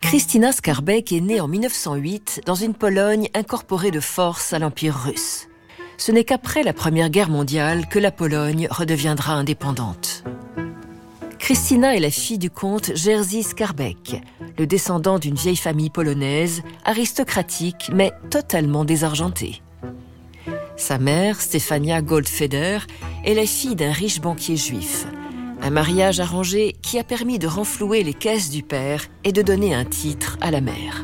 Krystyna Skarbek est née en 1908 dans une Pologne incorporée de force à l'Empire russe. Ce n'est qu'après la Première Guerre mondiale que la Pologne redeviendra indépendante. Krystyna est la fille du comte Jerzy Skarbek, le descendant d'une vieille famille polonaise, aristocratique mais totalement désargentée. Sa mère, Stefania Goldfeder, est la fille d'un riche banquier juif. Un mariage arrangé qui a permis de renflouer les caisses du père et de donner un titre à la mère.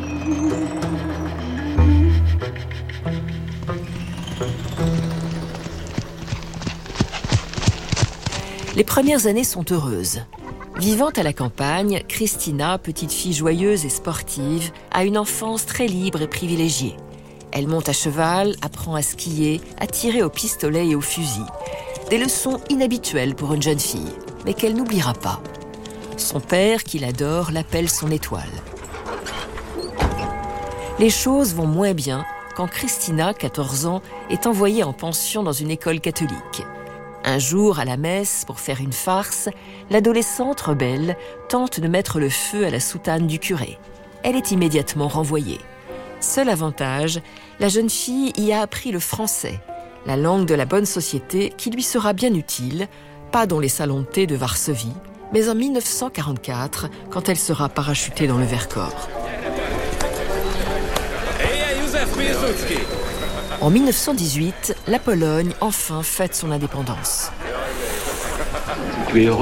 Les premières années sont heureuses. Vivant à la campagne, Krystyna, petite fille joyeuse et sportive, a une enfance très libre et privilégiée. Elle monte à cheval, apprend à skier, à tirer au pistolet et au fusil. Des leçons inhabituelles pour une jeune fille, mais qu'elle n'oubliera pas. Son père, qui l'adore, l'appelle son étoile. Les choses vont moins bien quand Krystyna, 14 ans, est envoyée en pension dans une école catholique. Un jour, à la messe, pour faire une farce, l'adolescente rebelle tente de mettre le feu à la soutane du curé. Elle est immédiatement renvoyée. Seul avantage, la jeune fille y a appris le français, la langue de la bonne société qui lui sera bien utile, pas dans les salons de thé de Varsovie, mais en 1944, quand elle sera parachutée dans le Vercors. En 1918, la Pologne, enfin, fête son indépendance. Tu es heureuse ?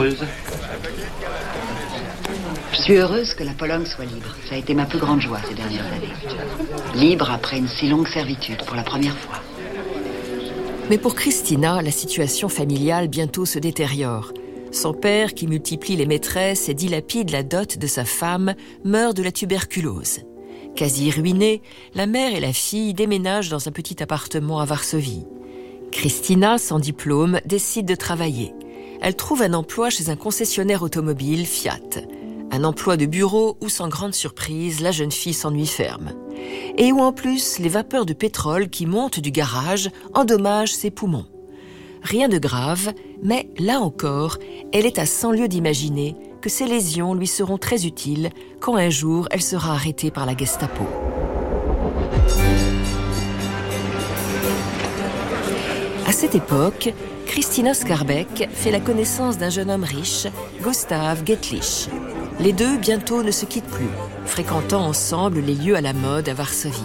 Je suis heureuse que la Pologne soit libre. Ça a été ma plus grande joie ces dernières années. Libre après une si longue servitude, pour la première fois. Mais pour Krystyna, la situation familiale bientôt se détériore. Son père, qui multiplie les maîtresses et dilapide la dot de sa femme, meurt de la tuberculose. Quasi ruinée, la mère et la fille déménagent dans un petit appartement à Varsovie. Krystyna, sans diplôme, décide de travailler. Elle trouve un emploi chez un concessionnaire automobile, Fiat. Un emploi de bureau où, sans grande surprise, la jeune fille s'ennuie ferme. Et où, en plus, les vapeurs de pétrole qui montent du garage endommagent ses poumons. Rien de grave, mais là encore, elle est à 100 lieues d'imaginer que ces lésions lui seront très utiles quand un jour elle sera arrêtée par la Gestapo. À cette époque, Krystyna Skarbek fait la connaissance d'un jeune homme riche, Gustav Gettlich. Les deux bientôt ne se quittent plus, fréquentant ensemble les lieux à la mode à Varsovie.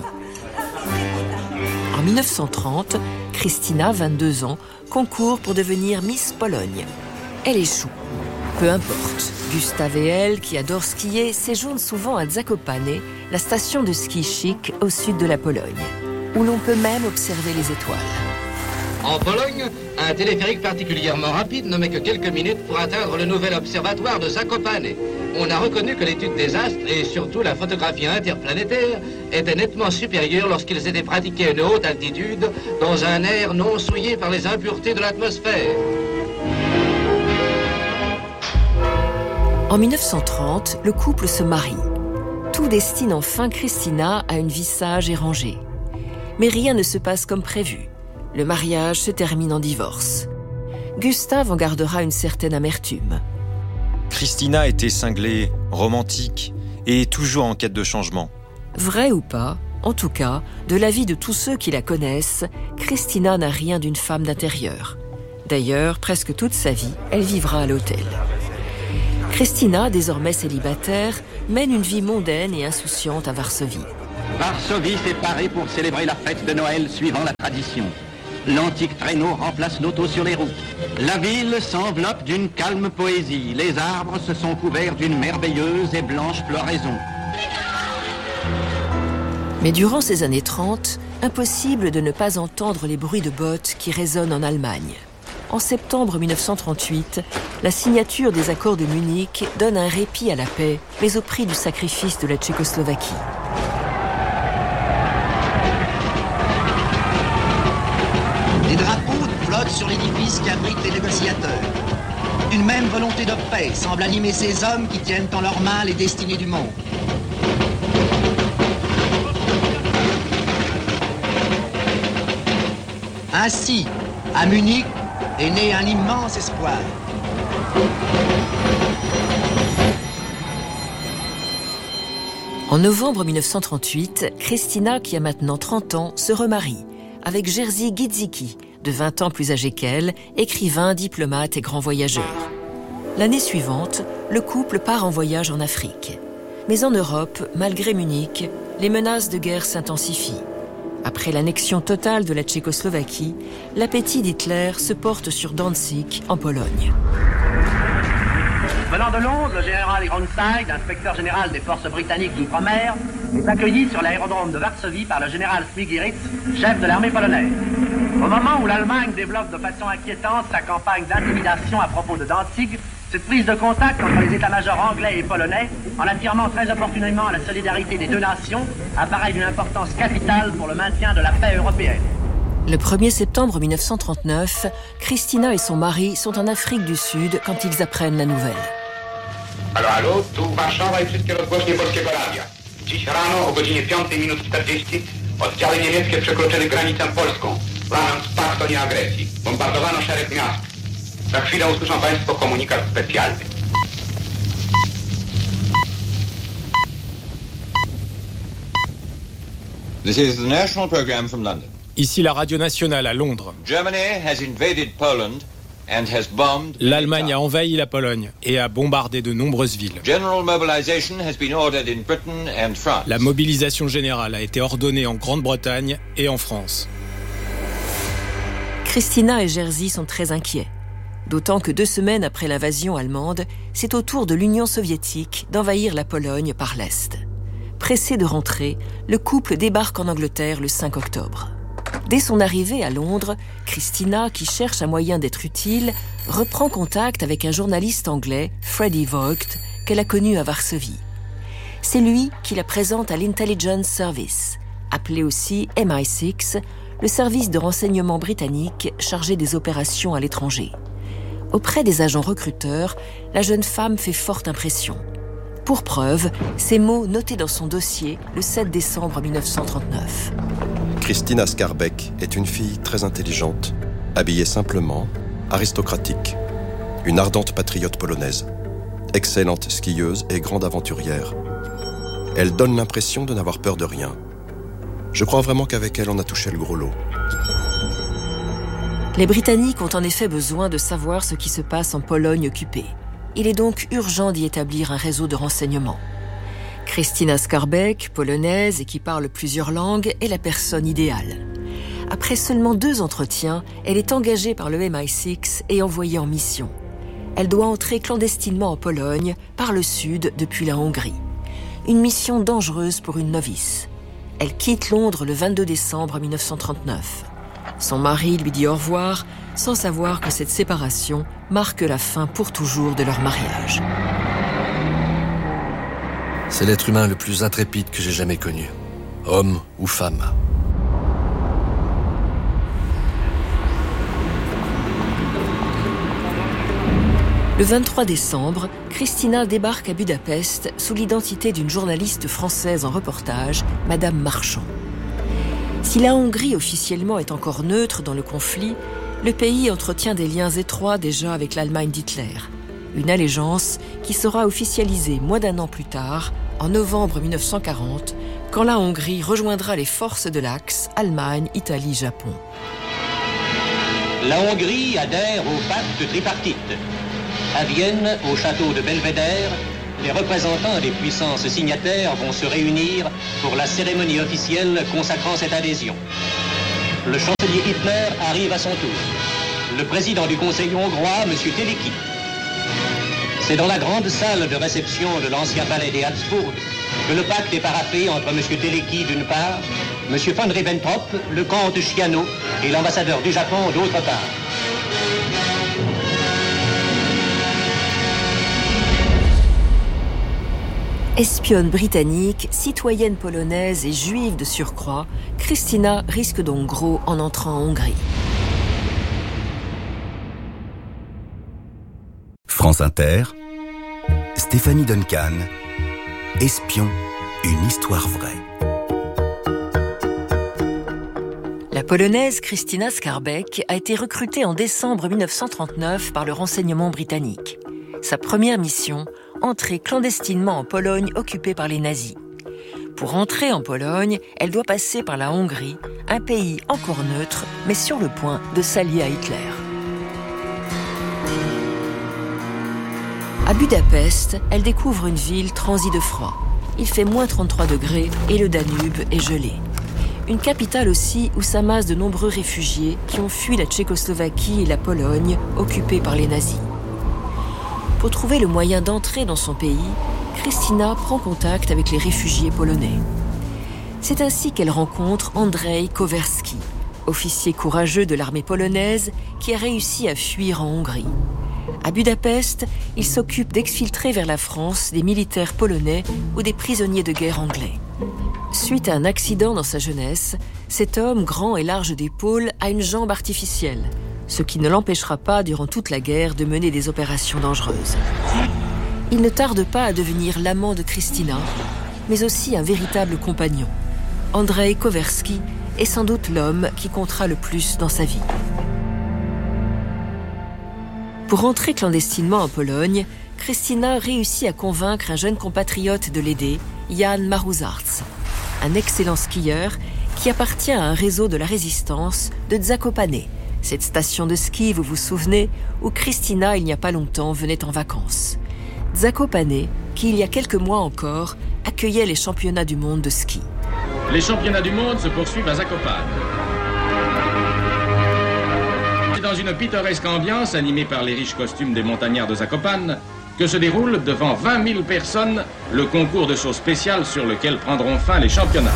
En 1930, Krystyna, 22 ans, concourt pour devenir Miss Pologne. Elle échoue. Peu importe, Gustav et elle, qui adorent skier, séjournent souvent à Zakopane, la station de ski chic au sud de la Pologne, où l'on peut même observer les étoiles. En Pologne, un téléphérique particulièrement rapide ne met que quelques minutes pour atteindre le nouvel observatoire de Zakopane. On a reconnu que l'étude des astres et surtout la photographie interplanétaire étaient nettement supérieures lorsqu'ils étaient pratiqués à une haute altitude dans un air non souillé par les impuretés de l'atmosphère. En 1930, le couple se marie. Tout destine enfin Krystyna à une vie sage et rangée. Mais rien ne se passe comme prévu. Le mariage se termine en divorce. Gustav en gardera une certaine amertume. Krystyna était cinglée, romantique et toujours en quête de changement. Vrai ou pas, en tout cas, de l'avis de tous ceux qui la connaissent, Krystyna n'a rien d'une femme d'intérieur. D'ailleurs, presque toute sa vie, elle vivra à l'hôtel. Krystyna, désormais célibataire, mène une vie mondaine et insouciante à Varsovie. Varsovie s'est parée pour célébrer la fête de Noël suivant la tradition. L'antique traîneau remplace l'auto sur les routes. La ville s'enveloppe d'une calme poésie. Les arbres se sont couverts d'une merveilleuse et blanche floraison. Mais durant ces années 30, impossible de ne pas entendre les bruits de bottes qui résonnent en Allemagne. En septembre 1938, la signature des accords de Munich donne un répit à la paix, mais au prix du sacrifice de la Tchécoslovaquie. Les drapeaux flottent sur l'édifice qui abrite les négociateurs. Une même volonté de paix semble animer ces hommes qui tiennent en leurs mains les destinées du monde. Ainsi, à Munich, est né un immense espoir. En novembre 1938, Kristina, qui a maintenant 30 ans, se remarie avec Jerzy Giedzicki, de 20 ans plus âgé qu'elle, écrivain, diplomate et grand voyageur. L'année suivante, le couple part en voyage en Afrique. Mais en Europe, malgré Munich, les menaces de guerre s'intensifient. Après l'annexion totale de la Tchécoslovaquie, l'appétit d'Hitler se porte sur Danzig, en Pologne. Venant de Londres, le général Ironside, inspecteur général des forces britanniques d'outre-mer, est accueilli sur l'aérodrome de Varsovie par le général Smigiritz, chef de l'armée polonaise. Au moment où l'Allemagne développe de façon inquiétante sa campagne d'intimidation à propos de Danzig, cette prise de contact entre les états-majors anglais et polonais, en affirmant très opportunément la solidarité des deux nations, apparaît d'une importance capitale pour le maintien de la paix européenne. Le 1er septembre 1939, Kristina et son mari sont en Afrique du Sud quand ils apprennent la nouvelle. Halo, tu Warszawa i wszystkie rozgłośnie polskiego radia. Dziś rano o godzinie 5:40 oddziały niemieckie przekroczyły granicę polską, łamiąc pakt o nieagresji. Bombardowano szereg miast. Za chwilę usłyszą Państwo komunikat specjalny. This is the national program from London. Ici la radio nationale à Londres. Germany has invaded Poland and has bombed. L'Allemagne a envahi la Pologne et a bombardé de nombreuses villes. General mobilization has been ordered in Britain and France. La mobilisation générale a été ordonnée en Grande-Bretagne et en France. Kristina et Jerzy sont très inquiets. D'autant que 2 semaines après l'invasion allemande, c'est au tour de l'Union soviétique d'envahir la Pologne par l'Est. Pressé de rentrer, le couple débarque en Angleterre le 5 octobre. Dès son arrivée à Londres, Kristina, qui cherche un moyen d'être utile, reprend contact avec un journaliste anglais, Freddie Vogt, qu'elle a connu à Varsovie. C'est lui qui la présente à l'Intelligence Service, appelé aussi MI6, le service de renseignement britannique chargé des opérations à l'étranger. Auprès des agents recruteurs, la jeune femme fait forte impression. Pour preuve, ces mots notés dans son dossier le 7 décembre 1939. Kristina Skarbek est une fille très intelligente, habillée simplement, aristocratique, une ardente patriote polonaise, excellente skieuse et grande aventurière. Elle donne l'impression de n'avoir peur de rien. Je crois vraiment qu'avec elle, on a touché le gros lot. Les Britanniques ont en effet besoin de savoir ce qui se passe en Pologne occupée. Il est donc urgent d'y établir un réseau de renseignement. Kristina Skarbek, polonaise et qui parle plusieurs langues, est la personne idéale. Après seulement 2 entretiens, elle est engagée par le MI6 et envoyée en mission. Elle doit entrer clandestinement en Pologne, par le sud, depuis la Hongrie. Une mission dangereuse pour une novice. Elle quitte Londres le 22 décembre 1939. Son mari lui dit au revoir, sans savoir que cette séparation marque la fin pour toujours de leur mariage. C'est l'être humain le plus intrépide que j'ai jamais connu, homme ou femme. Le 23 décembre, Kristina débarque à Budapest sous l'identité d'une journaliste française en reportage, Madame Marchand. Si la Hongrie officiellement est encore neutre dans le conflit, le pays entretient des liens étroits déjà avec l'Allemagne d'Hitler. Une allégeance qui sera officialisée moins d'1 an plus tard, en novembre 1940, quand la Hongrie rejoindra les forces de l'Axe, Allemagne, Italie, Japon. La Hongrie adhère au pacte tripartite. À Vienne, au château de Belvédère, les représentants des puissances signataires vont se réunir pour la cérémonie officielle consacrant cette adhésion. Le chancelier Hitler arrive à son tour. Le président du Conseil hongrois, M. Teleki. C'est dans la grande salle de réception de l'ancien palais des Habsbourg que le pacte est paraphé entre M. Teleki d'une part, M. von Ribbentrop, le comte Chiano et l'ambassadeur du Japon d'autre part. Espionne britannique, citoyenne polonaise et juive de surcroît, Kristina risque donc gros en entrant en Hongrie. France Inter, Stéphanie Duncan, Espion, une histoire vraie. La Polonaise Kristina Skarbek a été recrutée en décembre 1939 par le renseignement britannique. Sa première mission, entrer clandestinement en Pologne occupée par les nazis. Pour entrer en Pologne, elle doit passer par la Hongrie, un pays encore neutre, mais sur le point de s'allier à Hitler. À Budapest, elle découvre une ville transie de froid. Il fait moins 33 degrés et le Danube est gelé. Une capitale aussi où s'amassent de nombreux réfugiés qui ont fui la Tchécoslovaquie et la Pologne, occupées par les nazis. Pour trouver le moyen d'entrer dans son pays, Krystyna prend contact avec les réfugiés polonais. C'est ainsi qu'elle rencontre Andrzej Kowerski, officier courageux de l'armée polonaise qui a réussi à fuir en Hongrie. À Budapest, il s'occupe d'exfiltrer vers la France des militaires polonais ou des prisonniers de guerre anglais. Suite à un accident dans sa jeunesse, cet homme grand et large d'épaules a une jambe artificielle, ce qui ne l'empêchera pas durant toute la guerre de mener des opérations dangereuses. Il ne tarde pas à devenir l'amant de Krystyna, mais aussi un véritable compagnon. Andrzej Kowerski est sans doute l'homme qui comptera le plus dans sa vie. Pour entrer clandestinement en Pologne, Krystyna réussit à convaincre un jeune compatriote de l'aider, Jan Marusarz, un excellent skieur qui appartient à un réseau de la résistance de Zakopane, cette station de ski, vous vous souvenez, où Krystyna, il n'y a pas longtemps, venait en vacances. Zakopane, qui il y a quelques mois encore, accueillait les championnats du monde de ski. Les championnats du monde se poursuivent à Zakopane. Dans une pittoresque ambiance animée par les riches costumes des montagnards de Zakopane, que se déroule devant 20 000 personnes le concours de saut spécial sur lequel prendront fin les championnats.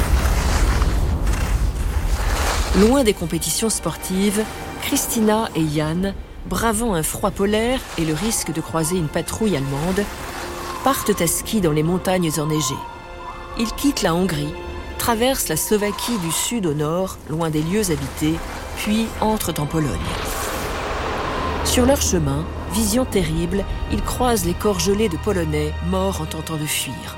Loin des compétitions sportives, Krystyna et Jan, bravant un froid polaire et le risque de croiser une patrouille allemande, partent à ski dans les montagnes enneigées. Ils quittent la Hongrie, traversent la Slovaquie du sud au nord, loin des lieux habités, puis entrent en Pologne. Sur leur chemin, vision terrible, ils croisent les corps gelés de Polonais morts en tentant de fuir.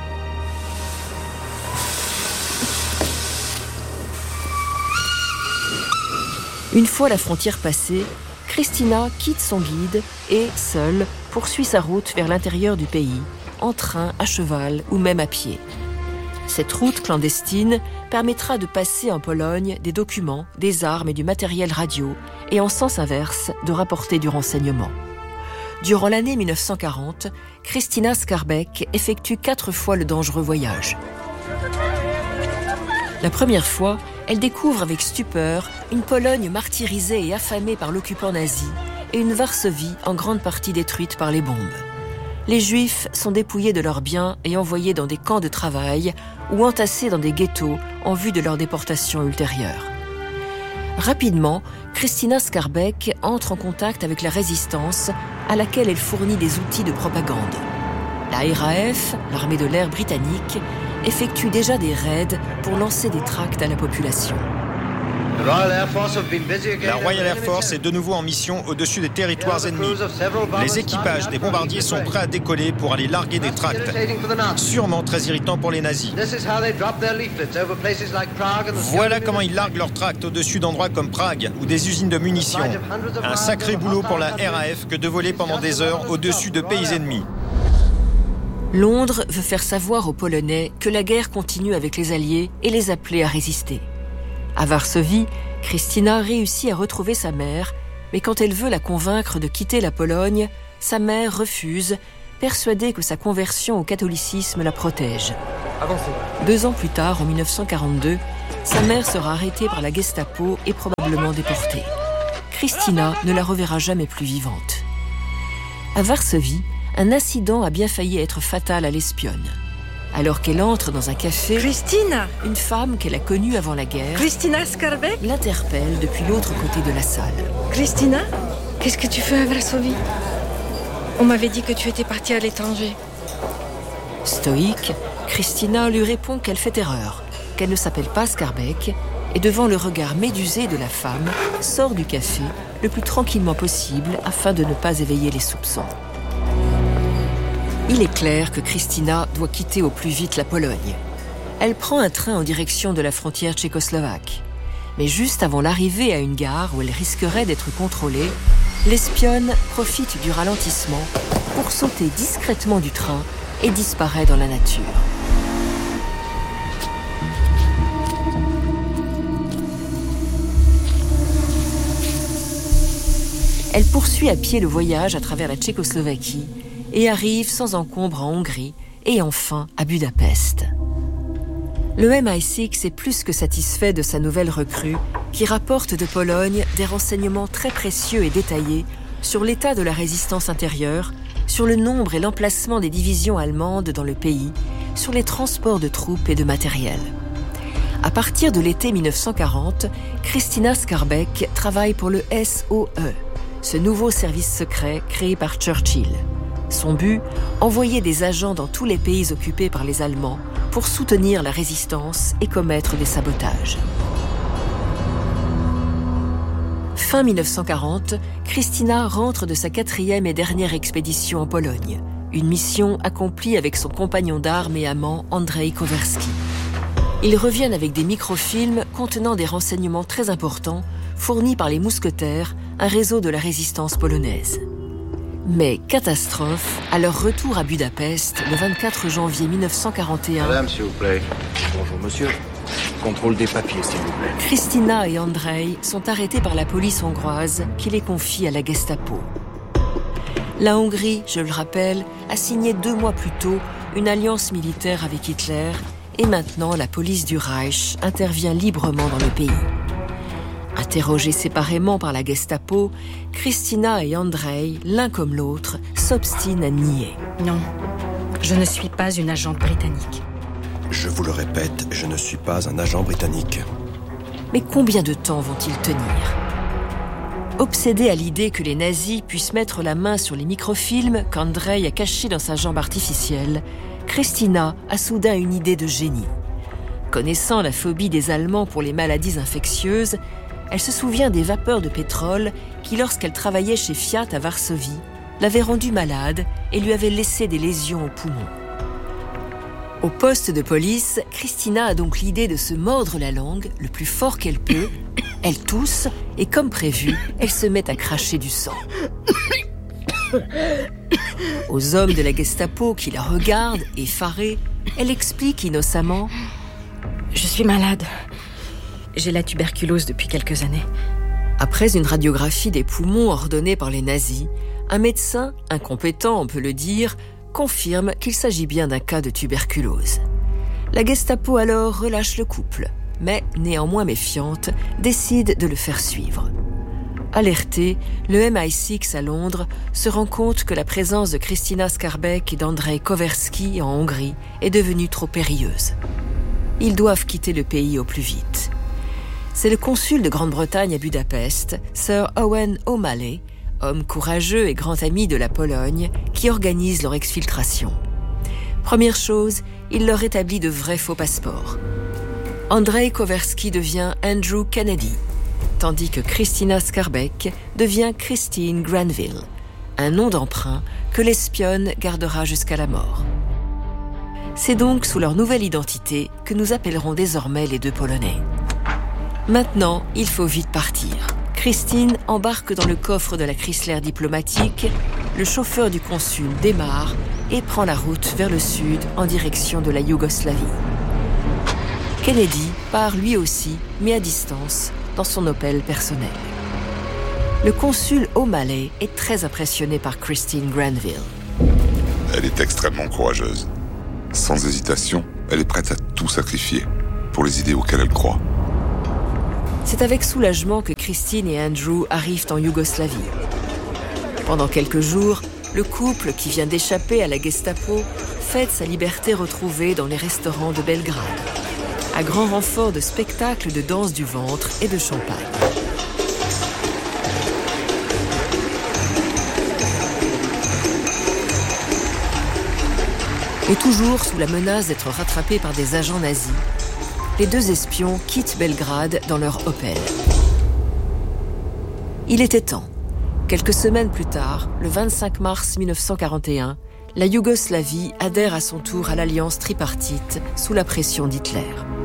Une fois la frontière passée, Krystyna quitte son guide et, seule, poursuit sa route vers l'intérieur du pays, en train, à cheval ou même à pied. Cette route clandestine permettra de passer en Pologne des documents, des armes et du matériel radio, et en sens inverse, de rapporter du renseignement. Durant l'année 1940, Krystyna Skarbek effectue 4 fois le dangereux voyage. La première fois, elle découvre avec stupeur une Pologne martyrisée et affamée par l'occupant nazi et une Varsovie en grande partie détruite par les bombes. Les Juifs sont dépouillés de leurs biens et envoyés dans des camps de travail ou entassés dans des ghettos en vue de leur déportation ultérieure. Rapidement, Krystyna Skarbek entre en contact avec la résistance à laquelle elle fournit des outils de propagande. La RAF, l'armée de l'air britannique, effectue déjà des raids pour lancer des tracts à la population. La Royal Air Force est de nouveau en mission au-dessus des territoires ennemis. Les équipages des bombardiers sont prêts à décoller pour aller larguer des tracts. Sûrement très irritant pour les nazis. Voilà comment ils larguent leurs tracts au-dessus d'endroits comme Prague ou des usines de munitions. Un sacré boulot pour la RAF que de voler pendant des heures au-dessus de pays ennemis. Londres veut faire savoir aux Polonais que la guerre continue avec les Alliés et les appeler à résister. À Varsovie, Krystyna réussit à retrouver sa mère, mais quand elle veut la convaincre de quitter la Pologne, sa mère refuse, persuadée que sa conversion au catholicisme la protège. Avancez. 2 ans plus tard, en 1942, sa mère sera arrêtée par la Gestapo et probablement déportée. Krystyna ne la reverra jamais plus vivante. À Varsovie, un incident a bien failli être fatal à l'espionne. Alors qu'elle entre dans un café, Krystyna, une femme qu'elle a connue avant la guerre, Krystyna Skarbek, l'interpelle depuis l'autre côté de la salle. Krystyna, qu'est-ce que tu fais à Varsovie? On m'avait dit que tu étais partie à l'étranger. Stoïque, Krystyna lui répond qu'elle fait erreur, qu'elle ne s'appelle pas Skarbek, et devant le regard médusé de la femme, sort du café le plus tranquillement possible afin de ne pas éveiller les soupçons. Il est clair que Krystyna doit quitter au plus vite la Pologne. Elle prend un train en direction de la frontière tchécoslovaque. Mais juste avant l'arrivée à une gare où elle risquerait d'être contrôlée, l'espionne profite du ralentissement pour sauter discrètement du train et disparaît dans la nature. Elle poursuit à pied le voyage à travers la Tchécoslovaquie et arrive sans encombre en Hongrie et enfin à Budapest. Le MI6 est plus que satisfait de sa nouvelle recrue qui rapporte de Pologne des renseignements très précieux et détaillés sur l'état de la résistance intérieure, sur le nombre et l'emplacement des divisions allemandes dans le pays, sur les transports de troupes et de matériel. À partir de l'été 1940, Christina Skarbek travaille pour le SOE, ce nouveau service secret créé par Churchill. Son but, envoyer des agents dans tous les pays occupés par les Allemands pour soutenir la résistance et commettre des sabotages. Fin 1940, Christina rentre de sa 4e et dernière expédition en Pologne, une mission accomplie avec son compagnon d'armes et amant Andrzej Kowerski. Ils reviennent avec des microfilms contenant des renseignements très importants fournis par les mousquetaires, un réseau de la résistance polonaise. Mais catastrophe, à leur retour à Budapest, le 24 janvier 1941... Madame, s'il vous plaît. Bonjour, monsieur. Contrôle des papiers, s'il vous plaît. Christina et Andrzej sont arrêtés par la police hongroise qui les confie à la Gestapo. La Hongrie, je le rappelle, a signé 2 mois plus tôt une alliance militaire avec Hitler et maintenant la police du Reich intervient librement dans le pays. Interrogés séparément par la Gestapo, Christina et Andrzej, l'un comme l'autre, s'obstinent à nier. Non, je ne suis pas une agente britannique. Je vous le répète, je ne suis pas un agent britannique. Mais combien de temps vont-ils tenir ? Obsédée à l'idée que les nazis puissent mettre la main sur les microfilms qu'Andrzej a cachés dans sa jambe artificielle, Christina a soudain une idée de génie. Connaissant la phobie des Allemands pour les maladies infectieuses, elle se souvient des vapeurs de pétrole qui, lorsqu'elle travaillait chez Fiat à Varsovie, l'avaient rendue malade et lui avaient laissé des lésions aux poumons. Au poste de police, Christina a donc l'idée de se mordre la langue le plus fort qu'elle peut. Elle tousse et, comme prévu, elle se met à cracher du sang. Aux hommes de la Gestapo qui la regardent, effarés, elle explique innocemment « Je suis malade. J'ai la tuberculose depuis quelques années. » Après une radiographie des poumons ordonnée par les nazis, un médecin, incompétent on peut le dire, confirme qu'il s'agit bien d'un cas de tuberculose. La Gestapo alors relâche le couple, mais néanmoins méfiante, décide de le faire suivre. Alerté, le MI6 à Londres se rend compte que la présence de Christina Skarbek et d'Andrzej Kowerski en Hongrie est devenue trop périlleuse. Ils doivent quitter le pays au plus vite. C'est le consul de Grande-Bretagne à Budapest, Sir Owen O'Malley, homme courageux et grand ami de la Pologne, qui organise leur exfiltration. Première chose, il leur établit de vrais faux passeports. Andrzej Kowerski devient Andrew Kennedy, tandis que Christina Skarbek devient Christine Granville, un nom d'emprunt que l'espionne gardera jusqu'à la mort. C'est donc sous leur nouvelle identité que nous appellerons désormais les 2 Polonais. Maintenant, il faut vite partir. Christine embarque dans le coffre de la Chrysler diplomatique, le chauffeur du consul démarre et prend la route vers le sud en direction de la Yougoslavie. Kennedy part lui aussi, mais à distance, dans son Opel personnel. Le consul O'Malley est très impressionné par Christine Granville. Elle est extrêmement courageuse. Sans hésitation, elle est prête à tout sacrifier pour les idées auxquelles elle croit. C'est avec soulagement que Christine et Andrew arrivent en Yougoslavie. Pendant quelques jours, le couple qui vient d'échapper à la Gestapo fête sa liberté retrouvée dans les restaurants de Belgrade, à grand renfort de spectacles de danse du ventre et de champagne. Et toujours sous la menace d'être rattrapés par des agents nazis, les 2 espions quittent Belgrade dans leur Opel. Il était temps. Quelques semaines plus tard, le 25 mars 1941, la Yougoslavie adhère à son tour à l'alliance tripartite sous la pression d'Hitler.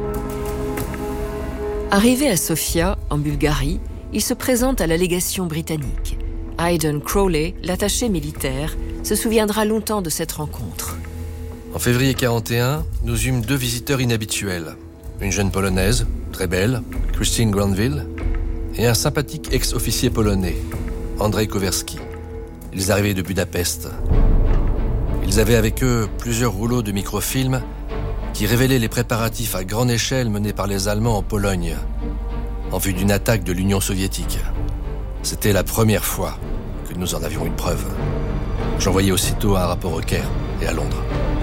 Arrivé à Sofia, en Bulgarie, il se présente à la légation britannique. Aidan Crowley, l'attaché militaire, se souviendra longtemps de cette rencontre. En février 1941, nous eûmes 2 visiteurs inhabituels. Une jeune Polonaise, très belle, Christine Granville, et un sympathique ex-officier polonais, Andrei Kowerski. Ils arrivaient de Budapest. Ils avaient avec eux plusieurs rouleaux de microfilms qui révélaient les préparatifs à grande échelle menés par les Allemands en Pologne, en vue d'une attaque de l'Union soviétique. C'était la première fois que nous en avions une preuve. J'envoyai aussitôt un rapport au Caire et à Londres.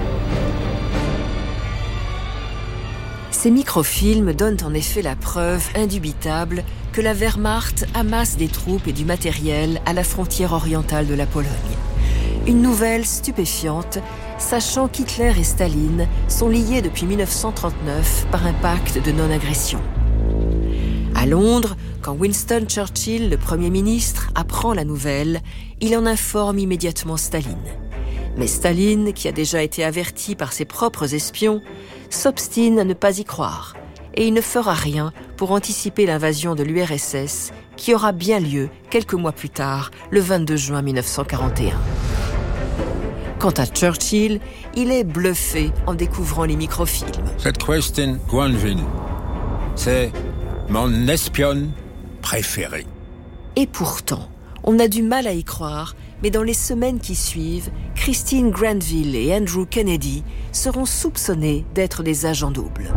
Ces microfilms donnent en effet la preuve indubitable que la Wehrmacht amasse des troupes et du matériel à la frontière orientale de la Pologne. Une nouvelle stupéfiante, sachant qu'Hitler et Staline sont liés depuis 1939 par un pacte de non-agression. À Londres, quand Winston Churchill, le Premier ministre, apprend la nouvelle, il en informe immédiatement Staline. Mais Staline, qui a déjà été averti par ses propres espions, s'obstine à ne pas y croire, et il ne fera rien pour anticiper l'invasion de l'URSS, qui aura bien lieu quelques mois plus tard, le 22 juin 1941. Quant à Churchill, il est bluffé en découvrant les microfilms. Cette Christine Granville, c'est mon espionne préférée. Et pourtant, on a du mal à y croire, mais dans les semaines qui suivent, Christine Granville et Andrew Kennedy seront soupçonnés d'être des agents doubles.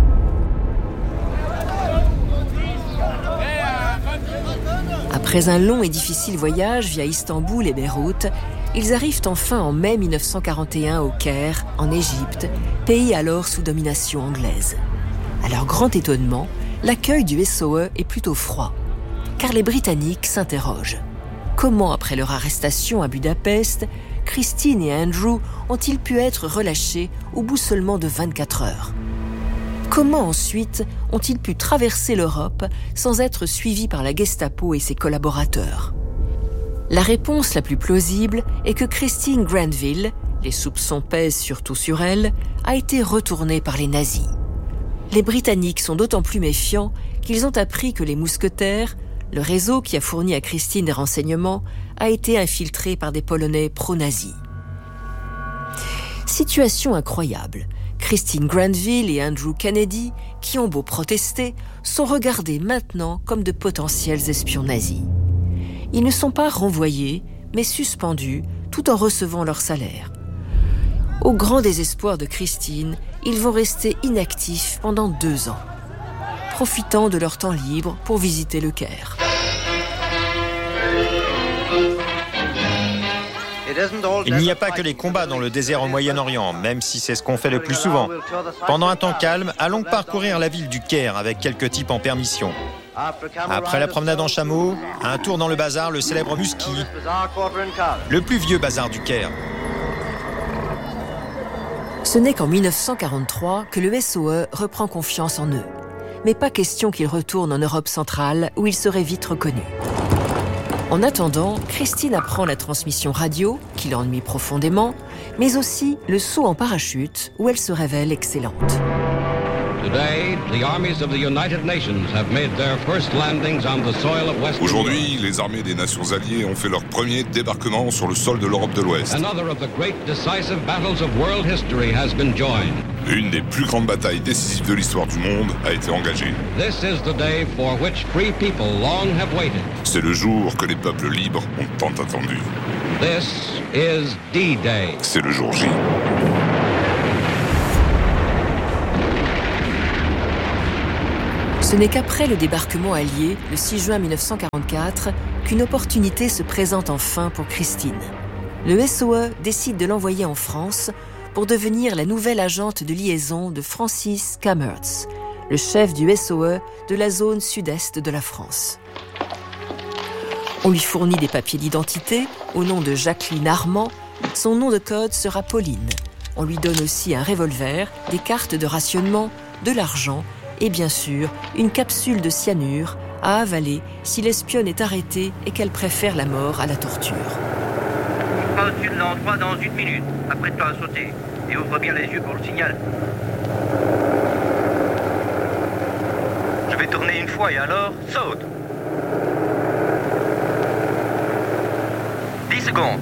Après un long et difficile voyage via Istanbul et Beyrouth, ils arrivent enfin en mai 1941 au Caire, en Égypte, pays alors sous domination anglaise. À leur grand étonnement, l'accueil du SOE est plutôt froid, car les Britanniques s'interrogent. Comment, après leur arrestation à Budapest, Christine et Andrew ont-ils pu être relâchés au bout seulement de 24 heures ? Comment ensuite ont-ils pu traverser l'Europe sans être suivis par la Gestapo et ses collaborateurs ? La réponse la plus plausible est que Christine Granville, les soupçons pèsent surtout sur elle, a été retournée par les nazis. Les Britanniques sont d'autant plus méfiants qu'ils ont appris que les mousquetaires, le réseau qui a fourni à Christine des renseignements, a été infiltré par des Polonais pro-nazis. Situation incroyable. Christine Granville et Andrew Kennedy, qui ont beau protester, sont regardés maintenant comme de potentiels espions nazis. Ils ne sont pas renvoyés, mais suspendus, tout en recevant leur salaire. Au grand désespoir de Christine, ils vont rester inactifs pendant 2 ans, profitant de leur temps libre pour visiter le Caire. Il n'y a pas que les combats dans le désert au Moyen-Orient, même si c'est ce qu'on fait le plus souvent. Pendant un temps calme, allons parcourir la ville du Caire avec quelques types en permission. Après la promenade en chameau, un tour dans le bazar, le célèbre Muski, le plus vieux bazar du Caire. Ce n'est qu'en 1943 que le SOE reprend confiance en eux. Mais pas question qu'ils retournent en Europe centrale, où ils seraient vite reconnus. En attendant, Christine apprend la transmission radio, qui l'ennuie profondément, mais aussi le saut en parachute, où elle se révèle excellente. Aujourd'hui, les armées des Nations Alliées ont fait leur premier débarquement sur le sol de l'Europe de l'Ouest. Une des plus grandes batailles décisives de l'histoire du monde a été engagée. C'est le jour que les peuples libres ont tant attendu. C'est le jour J. Ce n'est qu'après le débarquement allié, le 6 juin 1944, qu'une opportunité se présente enfin pour Christine. Le SOE décide de l'envoyer en France pour devenir la nouvelle agente de liaison de Francis Kamertz, le chef du SOE de la zone sud-est de la France. On lui fournit des papiers d'identité au nom de Jacqueline Armand. Son nom de code sera Pauline. On lui donne aussi un revolver, des cartes de rationnement, de l'argent et bien sûr une capsule de cyanure à avaler si l'espionne est arrêtée et qu'elle préfère la mort à la torture. Pas au-dessus de l'endroit dans 1 minute. Apprête-toi à sauter et ouvre bien les yeux pour le signal. Je vais tourner une fois et alors, saute. 10 secondes.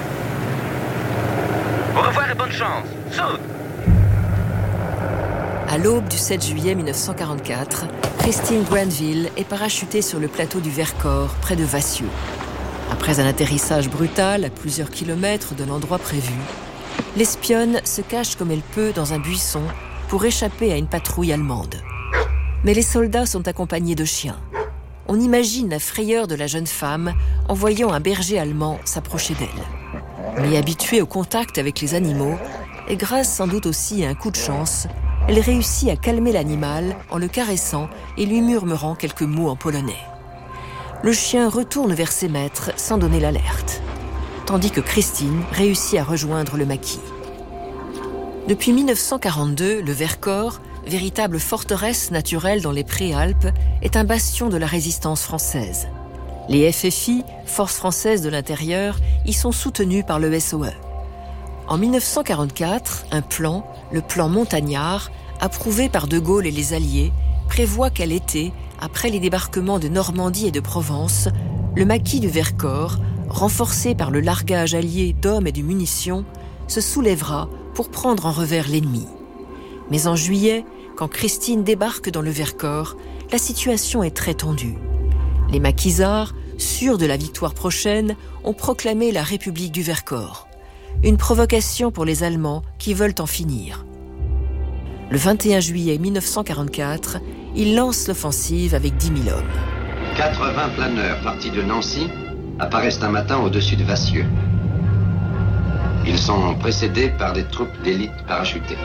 Au revoir et bonne chance. Saute. À l'aube du 7 juillet 1944, Christine Granville est parachutée sur le plateau du Vercors, près de Vassieux. Après un atterrissage brutal à plusieurs kilomètres de l'endroit prévu, l'espionne se cache comme elle peut dans un buisson pour échapper à une patrouille allemande. Mais les soldats sont accompagnés de chiens. On imagine la frayeur de la jeune femme en voyant un berger allemand s'approcher d'elle. Mais habituée au contact avec les animaux, et grâce sans doute aussi à un coup de chance, elle réussit à calmer l'animal en le caressant et lui murmurant quelques mots en polonais. Le chien retourne vers ses maîtres sans donner l'alerte, tandis que Christine réussit à rejoindre le maquis. Depuis 1942, le Vercors, véritable forteresse naturelle dans les Préalpes, est un bastion de la résistance française. Les FFI, Forces françaises de l'intérieur, y sont soutenus par le SOE. En 1944, un plan, le plan Montagnard, approuvé par De Gaulle et les Alliés, prévoit qu'à l'été, après les débarquements de Normandie et de Provence, le maquis du Vercors, renforcé par le largage allié d'hommes et de munitions, se soulèvera pour prendre en revers l'ennemi. Mais en juillet, quand Christine débarque dans le Vercors, la situation est très tendue. Les maquisards, sûrs de la victoire prochaine, ont proclamé la République du Vercors. Une provocation pour les Allemands qui veulent en finir. Le 21 juillet 1944, ils lancent l'offensive avec 10 000 hommes. 80 planeurs partis de Nancy apparaissent un matin au-dessus de Vassieux. Ils sont précédés par des troupes d'élite parachutées.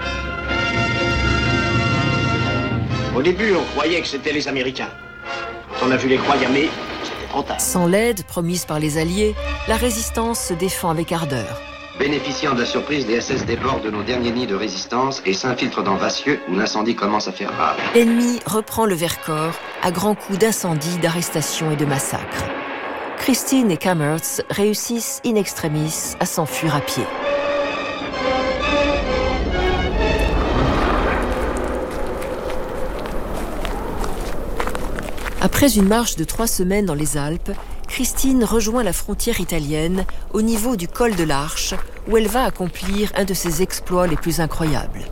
Au début, on croyait que c'était les Américains. Quand on a vu les croix gammées, c'était trop tard. Sans l'aide promise par les Alliés, la résistance se défend avec ardeur. Bénéficiant de la surprise, les SS débordent de nos derniers nids de résistance et s'infiltrent dans Vassieux, où l'incendie commence à faire rage. L'ennemi reprend le Vercors à grands coups d'incendie, d'arrestations et de massacres. Christine et Kammertz réussissent in extremis à s'enfuir à pied. Après une marche de 3 semaines dans les Alpes, Christine rejoint la frontière italienne au niveau du col de l'Arche, où elle va accomplir un de ses exploits les plus incroyables.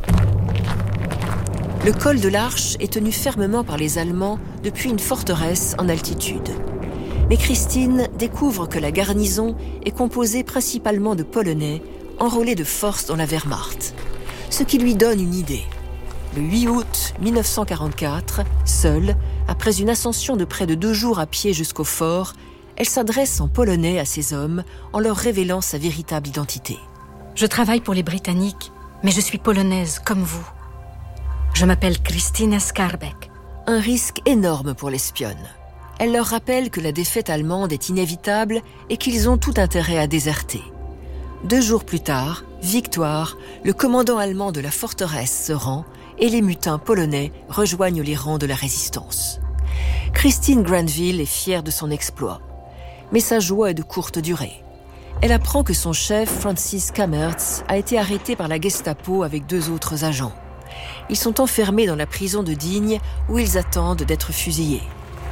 Le col de l'Arche est tenu fermement par les Allemands depuis une forteresse en altitude. Mais Christine découvre que la garnison est composée principalement de Polonais enrôlés de force dans la Wehrmacht, ce qui lui donne une idée. Le 8 août 1944, seule, après une ascension de près de 2 jours à pied jusqu'au fort, elle s'adresse en polonais à ses hommes en leur révélant sa véritable identité. Je travaille pour les Britanniques, mais je suis polonaise comme vous. Je m'appelle Krystyna Skarbek. Un risque énorme pour l'espionne. Elle leur rappelle que la défaite allemande est inévitable et qu'ils ont tout intérêt à déserter. 2 jours plus tard, victoire, le commandant allemand de la forteresse se rend et les mutins polonais rejoignent les rangs de la résistance. Christine Granville est fière de son exploit. Mais sa joie est de courte durée. Elle apprend que son chef, Francis Kammertz, a été arrêté par la Gestapo avec 2 autres agents. Ils sont enfermés dans la prison de Digne où ils attendent d'être fusillés.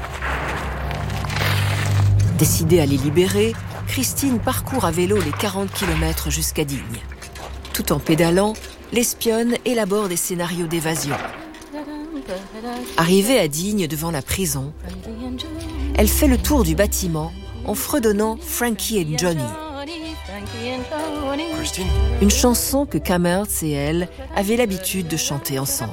Décidée à les libérer, Christine parcourt à vélo les 40 km jusqu'à Digne. Tout en pédalant, l'espionne élabore des scénarios d'évasion. Arrivée à Digne devant la prison, elle fait le tour du bâtiment en fredonnant Frankie and Johnny. Christine ? Une chanson que Kammertz et elle avaient l'habitude de chanter ensemble.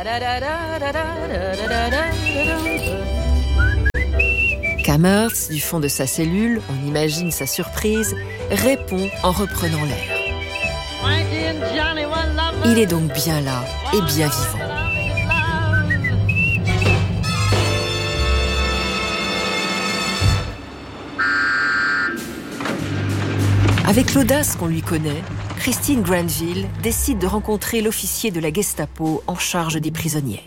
Kammertz, du fond de sa cellule, on imagine sa surprise, répond en reprenant l'air. Il est donc bien là et bien vivant. Avec l'audace qu'on lui connaît, Christine Granville décide de rencontrer l'officier de la Gestapo en charge des prisonniers.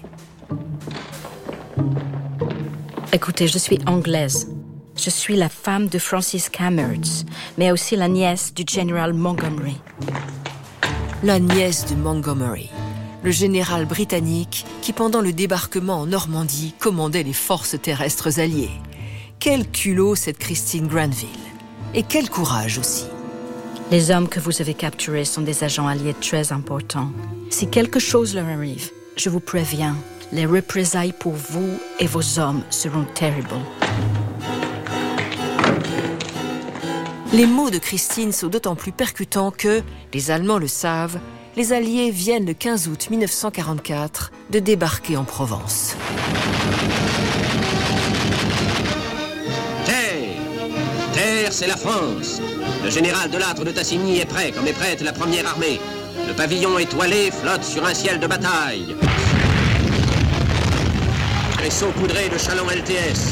Écoutez, je suis anglaise. Je suis la femme de Francis Kammertz, mais aussi la nièce du général Montgomery. La nièce de Montgomery, le général britannique qui, pendant le débarquement en Normandie, commandait les forces terrestres alliées. Quel culot cette Christine Granville. Et quel courage aussi. Les hommes que vous avez capturés sont des agents alliés très importants. Si quelque chose leur arrive, je vous préviens, les représailles pour vous et vos hommes seront terribles. Les mots de Christine sont d'autant plus percutants que, les Allemands le savent, les Alliés viennent le 15 août 1944 de débarquer en Provence. Terre, c'est la France. Le général Delattre de Tassigny est prêt, comme est prête la première armée. Le pavillon étoilé flotte sur un ciel de bataille. Les saupoudrés de Chalon LTS.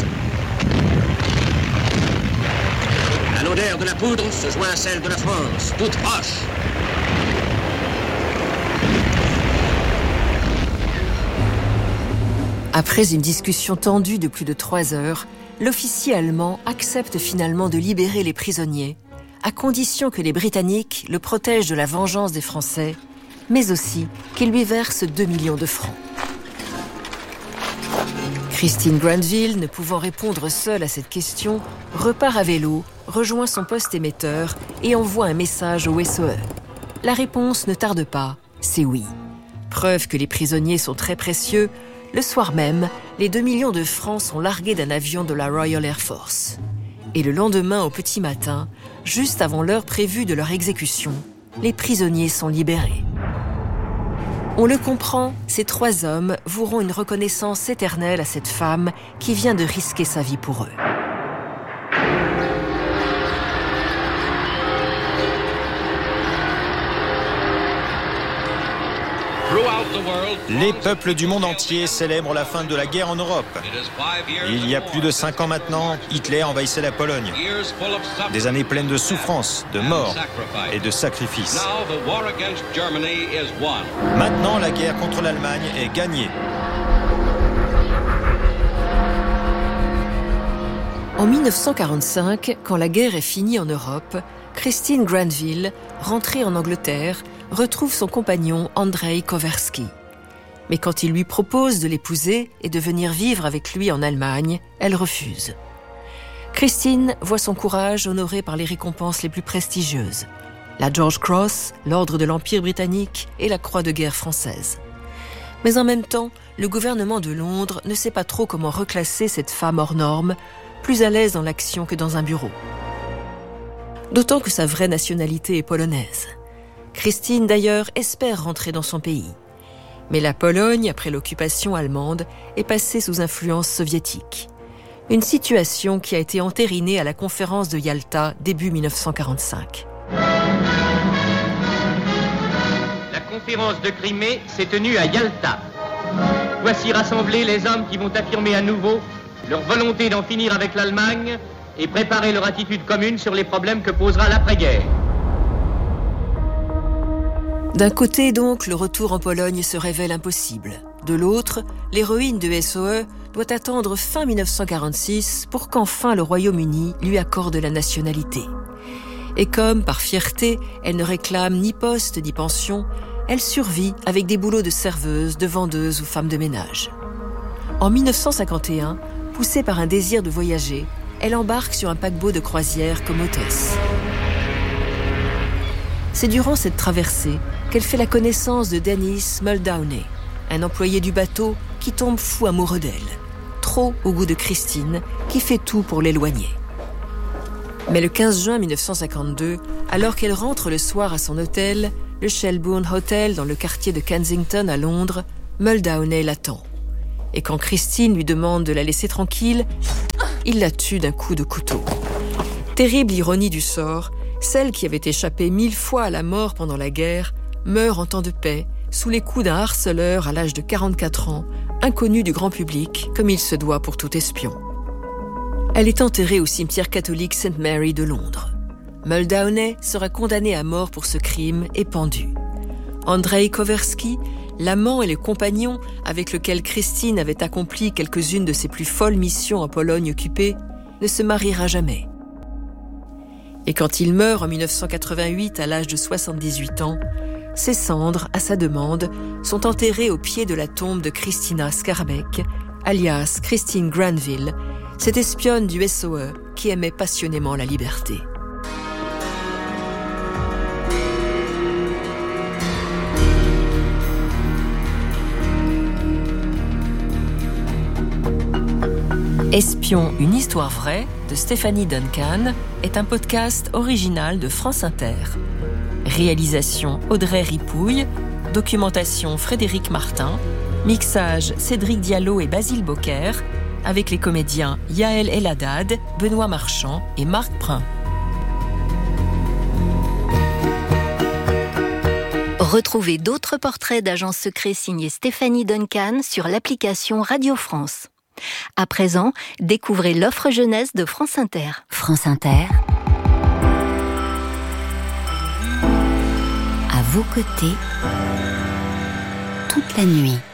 L'odeur de la poudre se joint à celle de la France, toute proche. Après une discussion tendue de plus de 3 heures, l'officier allemand accepte finalement de libérer les prisonniers, à condition que les Britanniques le protègent de la vengeance des Français, mais aussi qu'ils lui versent 2 millions de francs. Christine Granville, ne pouvant répondre seule à cette question, repart à vélo, rejoint son poste émetteur et envoie un message au SOE. La réponse ne tarde pas, c'est oui. Preuve que les prisonniers sont très précieux, le soir même, les 2 millions de francs sont largués d'un avion de la Royal Air Force. Et le lendemain au petit matin, juste avant l'heure prévue de leur exécution, les prisonniers sont libérés. On le comprend, ces 3 hommes voueront une reconnaissance éternelle à cette femme qui vient de risquer sa vie pour eux. Les peuples du monde entier célèbrent la fin de la guerre en Europe. Il y a plus de 5 ans maintenant, Hitler envahissait la Pologne. Des années pleines de souffrances, de morts et de sacrifices. Maintenant, la guerre contre l'Allemagne est gagnée. En 1945, quand la guerre est finie en Europe, Christine Granville, rentrée en Angleterre, retrouve son compagnon Andrei Kowerski. Mais quand il lui propose de l'épouser et de venir vivre avec lui en Allemagne, elle refuse. Christine voit son courage honoré par les récompenses les plus prestigieuses. La George Cross, l'Ordre de l'Empire britannique et la Croix de guerre française. Mais en même temps, le gouvernement de Londres ne sait pas trop comment reclasser cette femme hors norme, plus à l'aise dans l'action que dans un bureau. D'autant que sa vraie nationalité est polonaise. Christine, d'ailleurs, espère rentrer dans son pays. Mais la Pologne, après l'occupation allemande, est passée sous influence soviétique. Une situation qui a été entérinée à la conférence de Yalta début 1945. La conférence de Crimée s'est tenue à Yalta. Voici rassemblés les hommes qui vont affirmer à nouveau leur volonté d'en finir avec l'Allemagne et préparer leur attitude commune sur les problèmes que posera l'après-guerre. D'un côté donc, le retour en Pologne se révèle impossible. De l'autre, l'héroïne de SOE doit attendre fin 1946 pour qu'enfin le Royaume-Uni lui accorde la nationalité. Et comme, par fierté, elle ne réclame ni poste ni pension, elle survit avec des boulots de serveuse, de vendeuse ou femme de ménage. En 1951, poussée par un désir de voyager, elle embarque sur un paquebot de croisière comme hôtesse. C'est durant cette traversée qu'elle fait la connaissance de Dennis Muldowney, un employé du bateau qui tombe fou amoureux d'elle. Trop au goût de Christine, qui fait tout pour l'éloigner. Mais le 15 juin 1952, alors qu'elle rentre le soir à son hôtel, le Shelbourne Hotel dans le quartier de Kensington à Londres, Muldowney l'attend. Et quand Christine lui demande de la laisser tranquille, il la tue d'un coup de couteau. Terrible ironie du sort, celle qui avait échappé 1000 fois à la mort pendant la guerre meurt en temps de paix, sous les coups d'un harceleur à l'âge de 44 ans, inconnu du grand public, comme il se doit pour tout espion. Elle est enterrée au cimetière catholique St. Mary de Londres. Muldowney sera condamné à mort pour ce crime et pendu. Andrei Kowerski, l'amant et le compagnon avec lequel Christine avait accompli quelques-unes de ses plus folles missions en Pologne occupée, ne se mariera jamais. Et quand il meurt en 1988 à l'âge de 78 ans, ses cendres, à sa demande, sont enterrées au pied de la tombe de Christina Skarbek, alias Christine Granville, cette espionne du SOE qui aimait passionnément la liberté. Espion, une histoire vraie de Stéphanie Duncan est un podcast original de France Inter. Réalisation Audrey Ripouille, documentation Frédéric Martin, mixage Cédric Diallo et Basile Bocquer, avec les comédiens Yael El Haddad, Benoît Marchand et Marc Prin. Retrouvez d'autres portraits d'agents secrets signés Stéphanie Duncan sur l'application Radio France. À présent, découvrez l'offre jeunesse de France Inter. France Inter. À vos côtés, toute la nuit.